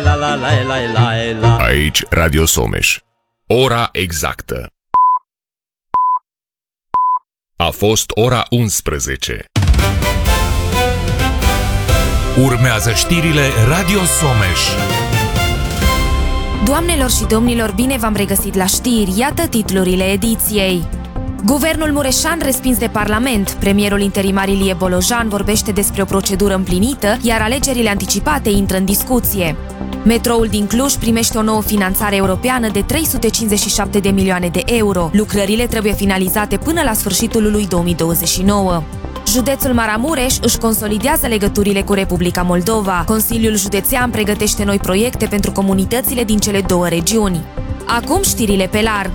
Aici Radio Someș. Ora exactă. A fost ora 11. Urmează știrile Radio Someș. Doamnelor și domnilor, bine v-am regăsit la știri. Iată titlurile ediției. Guvernul Mureșan respins de Parlament. Premierul interimar Ilie Bolojan vorbește despre o procedură împlinită, iar alegerile anticipate intră în discuție. Metroul din Cluj primește o nouă finanțare europeană de 357 de milioane de euro. Lucrările trebuie finalizate până la sfârșitul lui 2029. Județul Maramureș își consolidează legăturile cu Republica Moldova. Consiliul Județean pregătește noi proiecte pentru comunitățile din cele două regiuni. Acum știrile pe larg.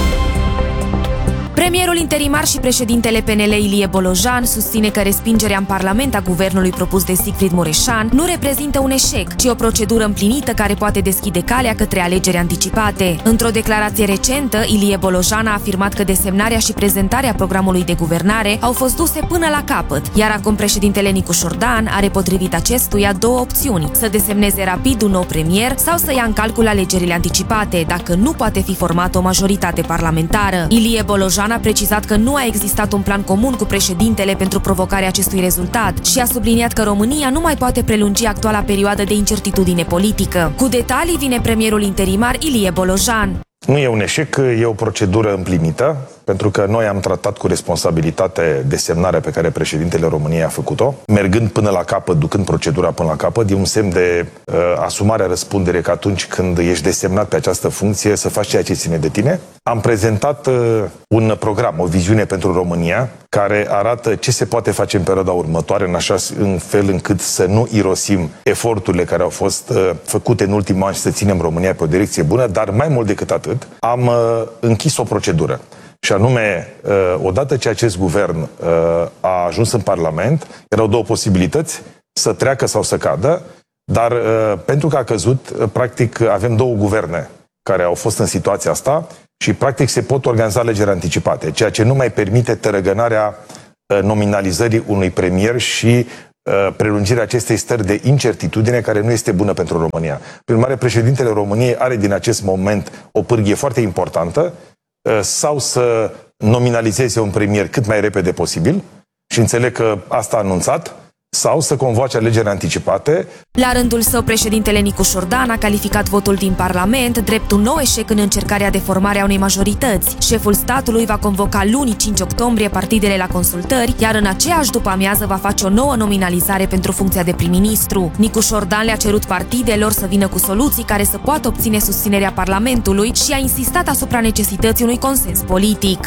Premierul interimar și președintele PNL Ilie Bolojan susține că respingerea în Parlament a guvernului propus de Sigfrid Mureșan nu reprezintă un eșec, ci o procedură împlinită care poate deschide calea către alegeri anticipate. Într-o declarație recentă, Ilie Bolojan a afirmat că desemnarea și prezentarea programului de guvernare au fost duse până la capăt, iar acum președintele Nicu Șordan are potrivit acestuia două opțiuni: să desemneze rapid un nou premier sau să ia în calcul alegerile anticipate, dacă nu poate fi formată o majoritate parlamentară. Ilie Bolojan a precizat că nu a existat un plan comun cu președintele pentru provocarea acestui rezultat și a subliniat că România nu mai poate prelungi actuala perioadă de incertitudine politică. Cu detalii vine premierul interimar Ilie Bolojan. Nu e un eșec, e o procedură împlinită, pentru că noi am tratat cu responsabilitate desemnarea pe care președintele României a făcut-o, mergând până la capăt, ducând procedura până la capăt. E un semn de asumare a răspundere că atunci când ești desemnat pe această funcție să faci ceea ce ține de tine. Am prezentat un program, o viziune pentru România, care arată ce se poate face în perioada următoare, în fel încât să nu irosim eforturile care au fost făcute în ultimul an și să ținem România pe o direcție bună, dar mai mult decât atât, am închis o procedură. Și anume, odată ce acest guvern a ajuns în Parlament, erau două posibilități: să treacă sau să cadă, dar pentru că a căzut, practic avem două guverne care au fost în situația asta și practic se pot organiza alegeri anticipate, ceea ce nu mai permite tărăgănarea nominalizării unui premier și prelungirea acestei stări de incertitudine care nu este bună pentru România. Prin urmare, președintele României are din acest moment o pârghie foarte importantă: sau să nominalizeze un premier cât mai repede posibil, și înțeleg că asta a anunțat, sau să convoace alegeri anticipate. La rândul său, președintele Nicu Șordan a calificat votul din Parlament drept un nou eșec în încercarea de formare a unei majorități. Șeful statului va convoca luni 5 octombrie partidele la consultări, iar în aceeași după-amiază va face o nouă nominalizare pentru funcția de prim-ministru. Nicu Șordan le-a cerut partidelor să vină cu soluții care să poată obține susținerea Parlamentului și a insistat asupra necesității unui consens politic.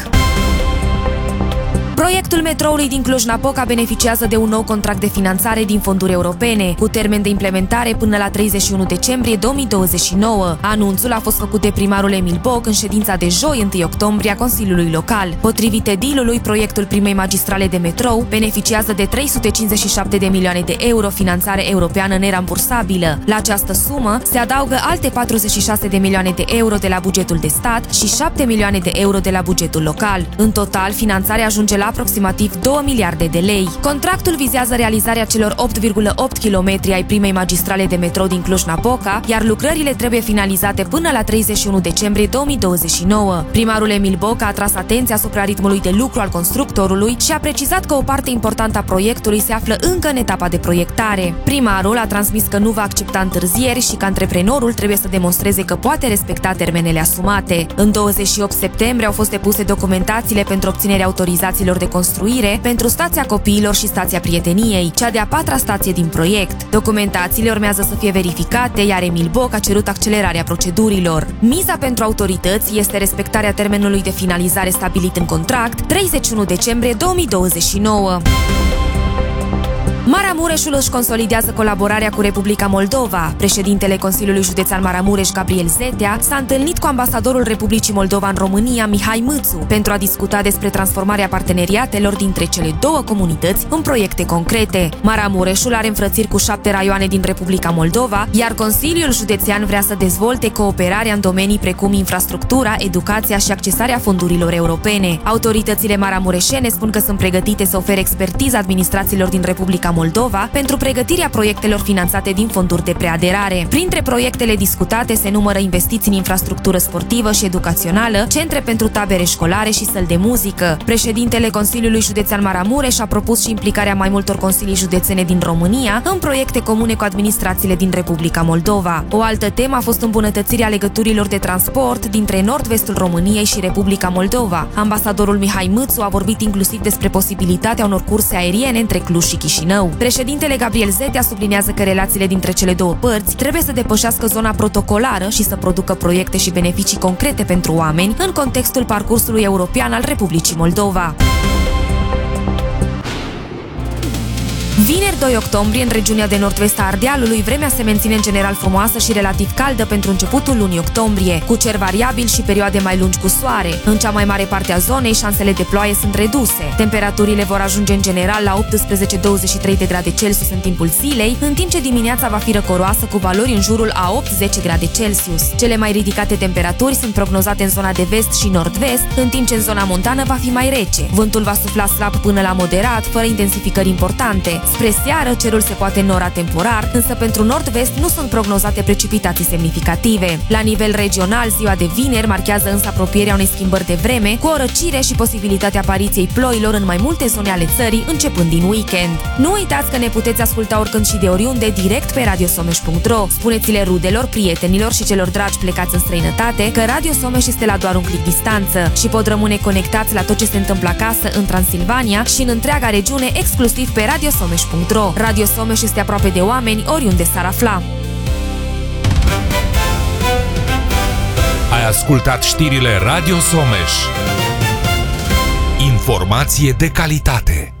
Proiectul metroului din Cluj-Napoca beneficiază de un nou contract de finanțare din fonduri europene, cu termen de implementare până la 31 decembrie 2029. Anunțul a fost făcut de primarul Emil Boc în ședința de joi, 1 octombrie, a Consiliului Local. Potrivit edilului, proiectul primei magistrale de metrou beneficiază de 357 de milioane de euro finanțare europeană nerambursabilă. La această sumă se adaugă alte 46 de milioane de euro de la bugetul de stat și 7 milioane de euro de la bugetul local. În total, finanțarea ajunge la aproximativ 2 miliarde de lei. Contractul vizează realizarea celor 8,8 km ai primei magistrale de metrou din Cluj-Napoca, iar lucrările trebuie finalizate până la 31 decembrie 2029. Primarul Emil Boc a atras atenția asupra ritmului de lucru al constructorului și a precizat că o parte importantă a proiectului se află încă în etapa de proiectare. Primarul a transmis că nu va accepta întârzieri și că antreprenorul trebuie să demonstreze că poate respecta termenele asumate. În 28 septembrie au fost depuse documentațiile pentru obținerea autorizațiilor de construire pentru stația Copiilor și stația Prieteniei, cea de-a 4-a stație din proiect. Documentațiile urmează să fie verificate, iar Emil Boc a cerut accelerarea procedurilor. Miza pentru autorități este respectarea termenului de finalizare stabilit în contract, 31 decembrie 2029. Maramureșul își consolidează colaborarea cu Republica Moldova. Președintele Consiliului Județean Maramureș, Gabriel Zetea, s-a întâlnit cu ambasadorul Republicii Moldova în România, Mihai Mâțu, pentru a discuta despre transformarea parteneriatelor dintre cele două comunități în proiecte concrete. Maramureșul are înfrățiri cu 7 raioane din Republica Moldova, iar Consiliul Județean vrea să dezvolte cooperarea în domenii precum infrastructura, educația și accesarea fondurilor europene. Autoritățile maramureșene spun că sunt pregătite să ofere expertiză administrațiilor din Republica Moldova pentru pregătirea proiectelor finanțate din fonduri de preaderare. Printre proiectele discutate se numără investiții în infrastructură sportivă și educațională, centre pentru tabere școlare și săli de muzică. Președintele Consiliului Județean Maramureș a propus și implicarea mai multor consilii județene din România în proiecte comune cu administrațiile din Republica Moldova. O altă temă a fost îmbunătățirea legăturilor de transport dintre nord-vestul României și Republica Moldova. Ambasadorul Mihai Mâțu a vorbit inclusiv despre posibilitatea unor curse aeriene între Cluj și Chișinău. Președintele Gabriel Zetea subliniază că relațiile dintre cele două părți trebuie să depășească zona protocolară și să producă proiecte și beneficii concrete pentru oameni în contextul parcursului european al Republicii Moldova. Vineri 2 octombrie, în regiunea de nord-vest a Ardealului, vremea se menține în general frumoasă și relativ caldă pentru începutul lunii octombrie, cu cer variabil și perioade mai lungi cu soare. În cea mai mare parte a zonei, șansele de ploaie sunt reduse. Temperaturile vor ajunge în general la 18-23 de grade Celsius în timpul zilei, în timp ce dimineața va fi răcoroasă cu valori în jurul a 8-10 grade Celsius. Cele mai ridicate temperaturi sunt prognozate în zona de vest și nord-vest, în timp ce în zona montană va fi mai rece. Vântul va sufla slab până la moderat, fără intensificări importante. Spre seară, cerul se poate înnora temporar, însă pentru nord-vest nu sunt prognozate precipitații semnificative. La nivel regional, ziua de vineri marchează însă apropierea unei schimbări de vreme, cu o răcire și posibilitatea apariției ploilor în mai multe zone ale țării, începând din weekend. Nu uitați că ne puteți asculta oricând și de oriunde, direct pe radiosomeș.ro. Spuneți-le rudelor, prietenilor și celor dragi plecați în străinătate că Radio Someș este la doar un clic distanță și pot rămâne conectați la tot ce se întâmplă acasă în Transilvania și în întreaga regiune, exclusiv pe radiosomeș.ro. Radio Someș este aproape de oameni oriunde s-ar afla. Ai ascultat știrile Radio Someș. Informație de calitate.